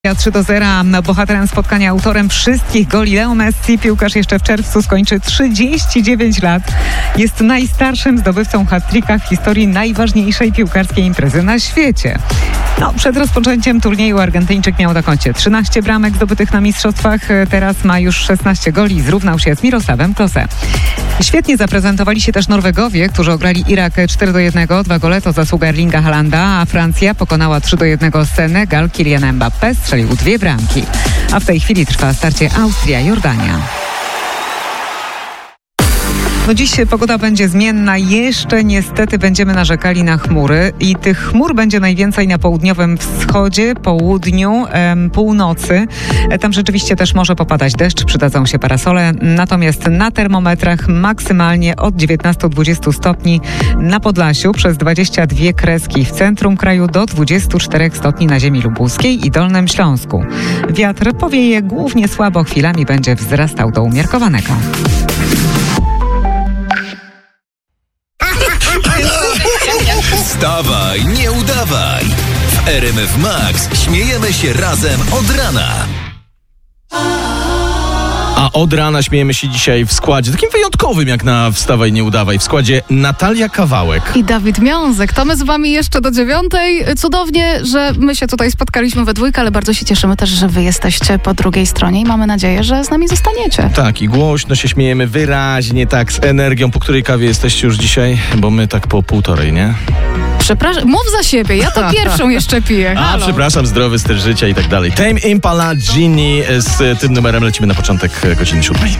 3-0. Bohaterem spotkania, autorem wszystkich goli Leo Messi, piłkarz jeszcze w czerwcu skończy 39 lat. Jest najstarszym zdobywcą hat-tricka w historii najważniejszej piłkarskiej imprezy na świecie. Przed rozpoczęciem turnieju Argentyńczyk miał na koncie 13 bramek zdobytych na mistrzostwach. Teraz ma już 16 goli i zrównał się z Mirosławem Klose. Świetnie zaprezentowali się też Norwegowie, którzy ograli Irak 4-1. 2 gole to zasługa Erlinga Haalanda, a Francja pokonała 3-1 Senegal. Kylian Mbappé strzelił 2 bramki. A w tej chwili trwa starcie Austria-Jordania. Dziś pogoda będzie zmienna. Jeszcze niestety będziemy narzekali na chmury i tych chmur będzie najwięcej na południowym wschodzie, południu, północy. Tam rzeczywiście też może popadać deszcz, przydadzą się parasole. Natomiast na termometrach maksymalnie od 19-20 stopni na Podlasiu, przez 22 kreski w centrum kraju do 24 stopni na ziemi lubuskiej i Dolnym Śląsku. Wiatr powieje głównie słabo, chwilami będzie wzrastał do umiarkowanego. Wstawaj, nie udawaj! W RMF Max śmiejemy się razem od rana. A od rana śmiejemy się dzisiaj w składzie takim wyjątkowym jak na Wstawaj, nie udawaj. W składzie Natalia Kawałek i Dawid Miązek. To my z wami jeszcze do 9:00. Cudownie, że my się tutaj spotkaliśmy we dwójkę, ale bardzo się cieszymy też, że wy jesteście po drugiej stronie i mamy nadzieję, że z nami zostaniecie. Tak, i głośno się śmiejemy, wyraźnie, tak, z energią. Po której kawie jesteście już dzisiaj? Bo my tak po 1,5, nie? Przepraszam, mów za siebie, ja to pierwszą jeszcze piję. Halo. Przepraszam, zdrowy styl życia i tak dalej. Tame Impala, Genie, z tym numerem lecimy na początek godziny 7.